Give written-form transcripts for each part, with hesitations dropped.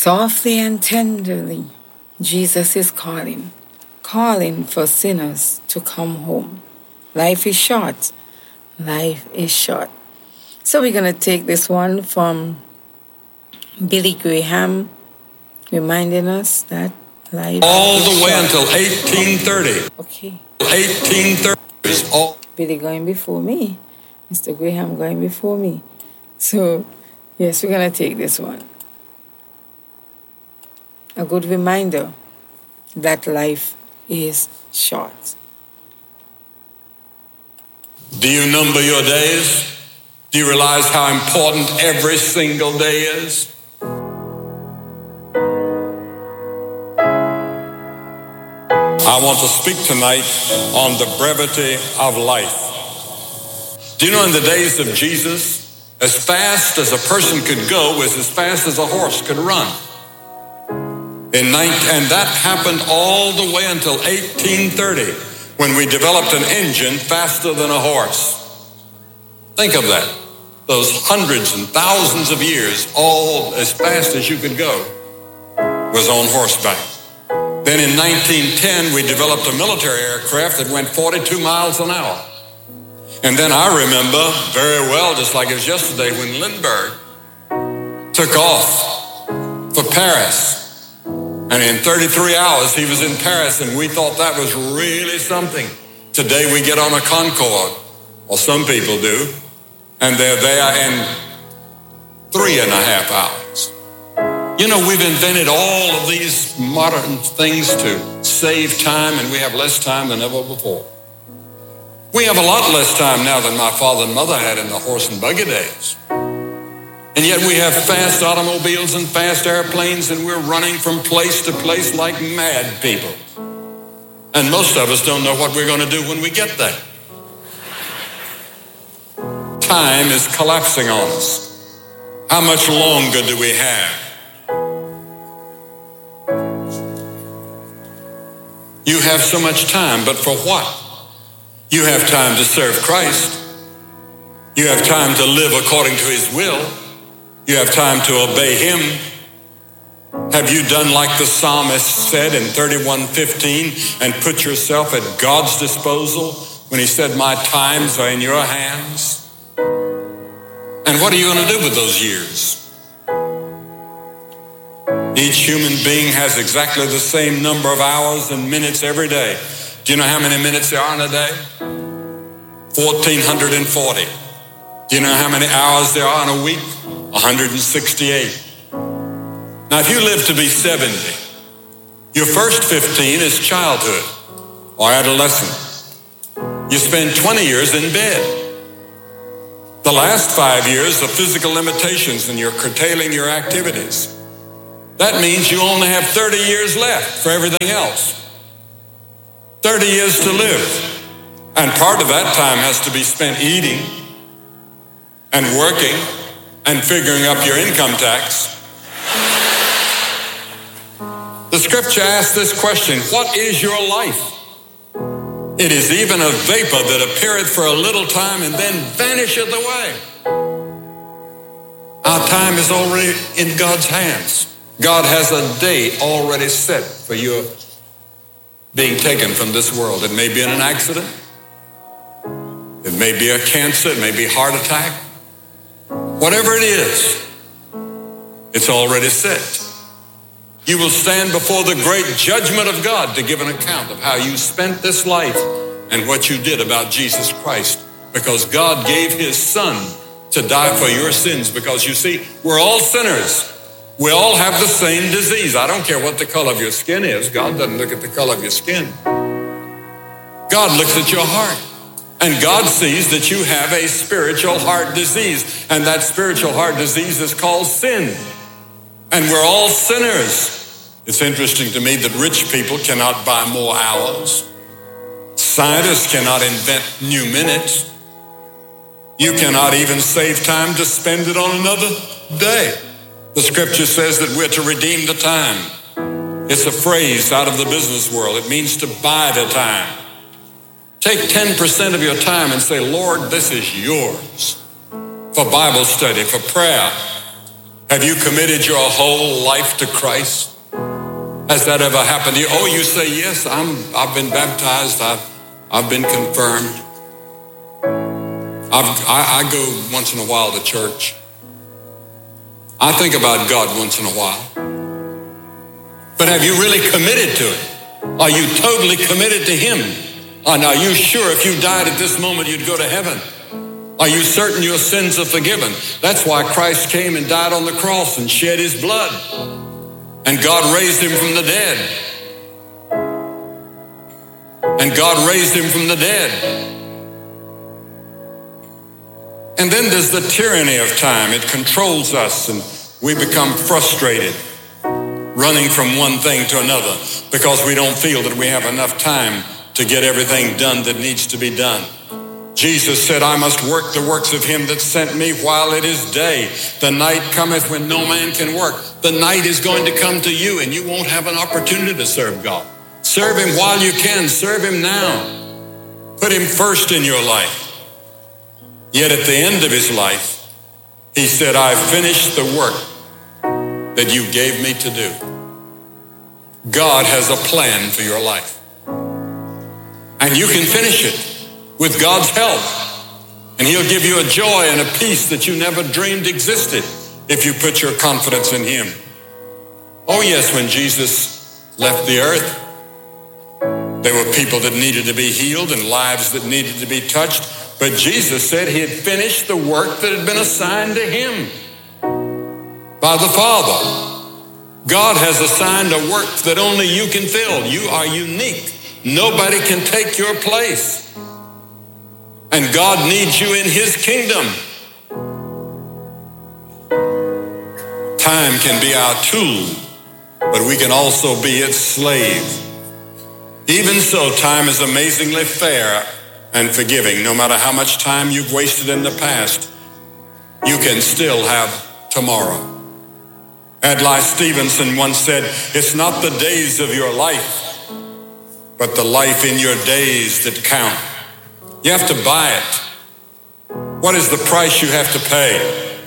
Softly and tenderly, Jesus is calling for sinners to come home. Life is short. Life is short. So we're going to take this one from Billy Graham, reminding us that life all is the way short. until 1830. Okay. 1830 is all. Billy going before me. Mr. Graham going before me. So, yes, we're going to take this one. A good reminder that life is short. Do you number your days? Do you realize how important every single day is? I want to speak tonight on the brevity of life. Do you know in the days of Jesus, as fast as a person could go was as fast as a horse could run. And that happened all the way until 1830, when we developed an engine faster than a horse. Think of that. Those hundreds and thousands of years, all as fast as you could go, was on horseback. Then in 1910, we developed a military aircraft that went 42 miles an hour. And then I remember very well, just like it was yesterday, when Lindbergh took off for Paris. And in 33 hours, he was in Paris, and we thought that was really something. Today, we get on a Concorde, or some people do, and they're there in 3.5 hours. You know, we've invented all of these modern things to save time, and we have less time than ever before. We have a lot less time now than my father and mother had in the horse and buggy days. And yet we have fast automobiles and fast airplanes, and we're running from place to place like mad people. And most of us don't know what we're going to do when we get there. Time is collapsing on us. How much longer do we have? You have so much time, but for what? You have time to serve Christ. You have time to live according to His will. You have time to obey Him. Have you done like the psalmist said in 31:15 and put yourself at God's disposal when he said, "My times are in your hands"? And what are you going to do with those years? Each human being has exactly the same number of hours and minutes every day. Do you know how many minutes there are in a day? 1,440. Do you know how many hours there are in a week? 168. Now, if you live to be 70, your first 15 is childhood or adolescence. You spend 20 years in bed. The last 5 years are physical limitations, and you're curtailing your activities. That means you only have 30 years left for everything else. 30 years to live. And part of that time has to be spent eating and working and figuring up your income tax. The scripture asks this question: what is your life? It is even a vapor that appeareth for a little time and then vanisheth away. Our time is already in God's hands. God has a day already set for your being taken from this world. It may be in an accident. It may be a cancer. It may be a heart attack. Whatever it is, it's already set. You will stand before the great judgment of God to give an account of how you spent this life and what you did about Jesus Christ, because God gave His Son to die for your sins. Because you see, we're all sinners. We all have the same disease. I don't care what the color of your skin is. God doesn't look at the color of your skin. God looks at your heart. And God sees that you have a spiritual heart disease. And that spiritual heart disease is called sin. And we're all sinners. It's interesting to me that rich people cannot buy more hours. Scientists cannot invent new minutes. You cannot even save time to spend it on another day. The scripture says that we're to redeem the time. It's a phrase out of the business world. It means to buy the time. Take 10% of your time and say, Lord, this is yours. For Bible study, for prayer, Have you committed your whole life to Christ? Has that ever happened to you? Oh, you say, yes, I've been baptized. I've been confirmed. I go once in a while to church. I think about God once in a while. But have you really committed to it? Are you totally committed to Him? And are you sure if you died at this moment you'd go to heaven? Are you certain your sins are forgiven? That's why Christ came and died on the cross and shed His blood. And God raised Him from the dead. And God raised Him from the dead. And then there's the tyranny of time. It controls us and we become frustrated, running from one thing to another because we don't feel that we have enough time to get everything done that needs to be done. Jesus said, I must work the works of Him that sent me while it is day. The night cometh when no man can work. The night is going to come to you and you won't have an opportunity to serve God. Serve Him while you can. Serve Him now. Put Him first in your life. Yet at the end of His life, He said, I've finished the work that you gave me to do. God has a plan for your life. And you can finish it with God's help. And He'll give you a joy and a peace that you never dreamed existed if you put your confidence in Him. Oh yes, when Jesus left the earth, there were people that needed to be healed and lives that needed to be touched. But Jesus said He had finished the work that had been assigned to Him by the Father. God has assigned a work that only you can fill. You are unique. Nobody can take your place. And God needs you in His kingdom. Time can be our tool, but we can also be its slave. Even so, time is amazingly fair and forgiving. No matter how much time you've wasted in the past, you can still have tomorrow. Adlai Stevenson once said, it's not the days of your life, but the life in your days that count. You have to buy it. What is the price you have to pay?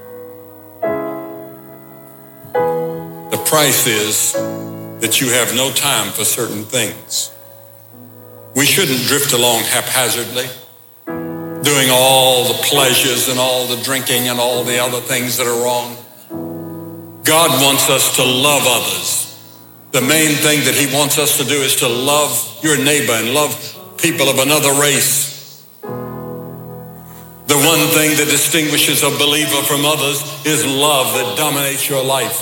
The price is that you have no time for certain things. We shouldn't drift along haphazardly, doing all the pleasures and all the drinking and all the other things that are wrong. God wants us to love others. The main thing that He wants us to do is to love your neighbor and love people of another race. The one thing that distinguishes a believer from others is love that dominates your life.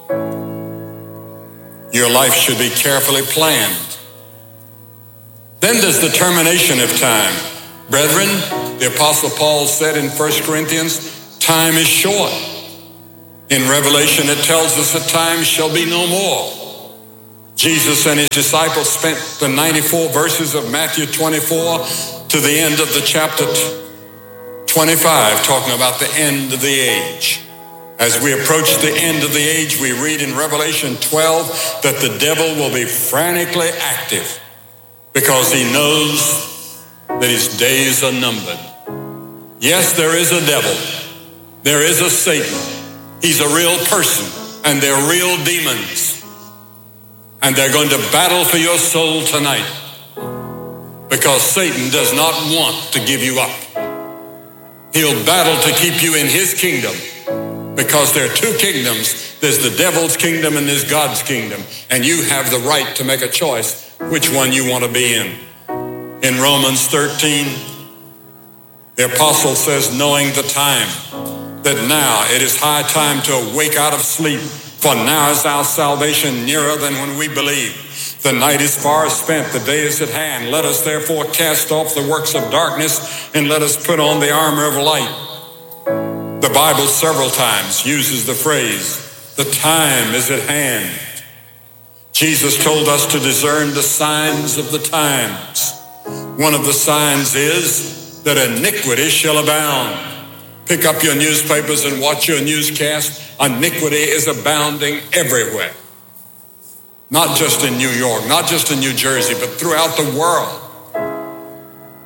Your life should be carefully planned. Then there's the termination of time. Brethren, the Apostle Paul said in 1 Corinthians, time is short. In Revelation, it tells us that time shall be no more. Jesus and His disciples spent the 94 verses of Matthew 24 to the end of the chapter 25 talking about the end of the age. As we approach the end of the age, we read in Revelation 12 that the devil will be frantically active because he knows that his days are numbered. Yes, there is a devil. There is a Satan. He's a real person, and they're real demons. And they're going to battle for your soul tonight because Satan does not want to give you up. He'll battle to keep you in his kingdom because there are two kingdoms. There's the devil's kingdom and there's God's kingdom. And you have the right to make a choice which one you want to be in. In Romans 13, the apostle says, knowing the time, that now it is high time to awake out of sleep, for now is our salvation nearer than when we believed. The night is far spent, the day is at hand. Let us therefore cast off the works of darkness and let us put on the armor of light. The Bible several times uses the phrase, the time is at hand. Jesus told us to discern the signs of the times. One of the signs is that iniquity shall abound. Pick up your newspapers and watch your newscast. Iniquity is abounding everywhere. Not just in New York, not just in New Jersey, but throughout the world.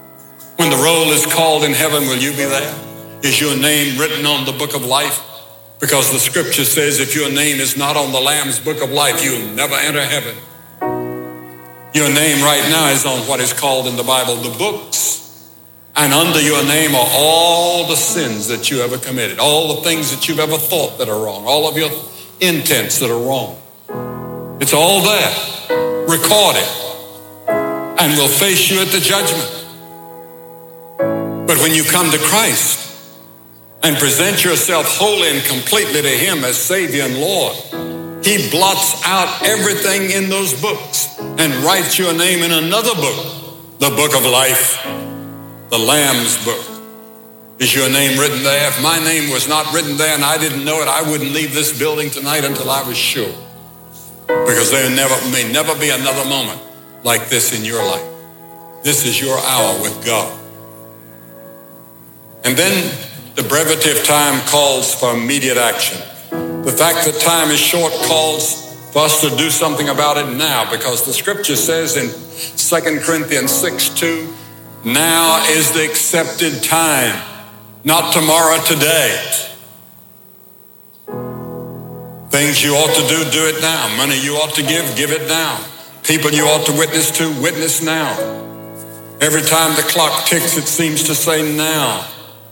When the roll is called in heaven, will you be there? Is your name written on the book of life? Because the scripture says if your name is not on the Lamb's book of life, you'll never enter heaven. Your name right now is on what is called in the Bible the books. And under your name are all the sins that you ever committed, all the things that you've ever thought that are wrong, all of your intents that are wrong. It's all there, recorded, and will face you at the judgment. But when you come to Christ and present yourself wholly and completely to him as Savior and Lord, he blots out everything in those books and writes your name in another book, the book of life, the Lamb's book. Is your name written there? If my name was not written there and I didn't know it, I wouldn't leave this building tonight until I was sure. Because there may never be another moment like this in your life. This is your hour with God. And then the brevity of time calls for immediate action. The fact that time is short calls for us to do something about it now, because the scripture says in 2 Corinthians 6:2, now is the accepted time, not tomorrow, today. Things you ought to do it now. Money you ought to give it now. People you ought to to, witness now. Every time the clock ticks, it seems to say now.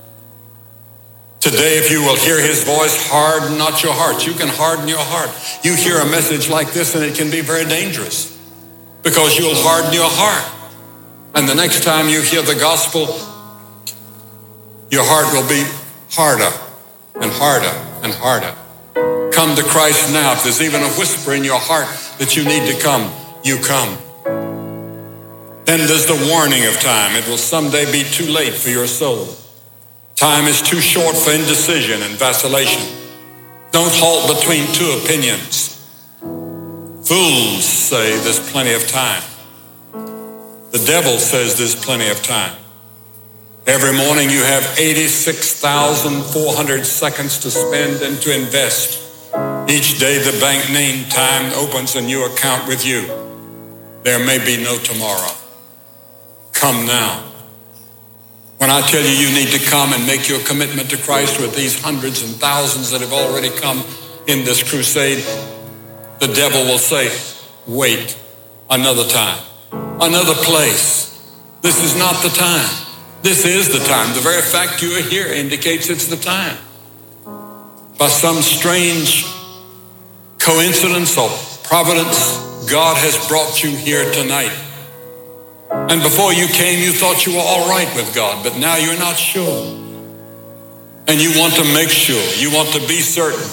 Today, if you will hear his voice, harden not your heart. You can harden your heart. You hear a message like this and it can be very dangerous because you'll harden your heart. And the next time you hear the gospel, your heart will be harder and harder and harder. Come to Christ now. If there's even a whisper in your heart that you need to come, you come. Then there's the warning of time. It will someday be too late for your soul. Time is too short for indecision and vacillation. Don't halt between two opinions. Fools say there's plenty of time. The devil says there's plenty of time. Every morning you have 86,400 seconds to spend and to invest. Each day the bank name time opens a new account with you. There may be no tomorrow. Come now. When I tell you you need to come and make your commitment to Christ with these hundreds and thousands that have already come in this crusade, the devil will say, wait, another time, another place. This is not the time. This is the time. The very fact you are here indicates it's the time. By some strange coincidence or providence, God has brought you here tonight. And before you came, you thought you were all right with God, but now you're not sure. And you want to make sure. You want to be certain.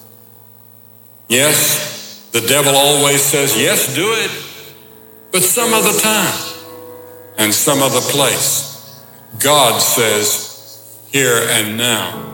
Yes, the devil always says, yes, do it, but some other time and some other place. God says, here and now.